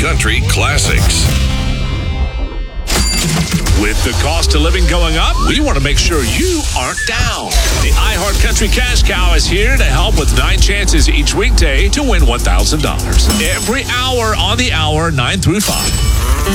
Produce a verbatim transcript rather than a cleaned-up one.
country classics. With the cost of living going up, we want to make sure you aren't down. The iHeart Country Cash Cow is here to help with nine chances each weekday to win one thousand dollars. Every hour on the hour, nine through five.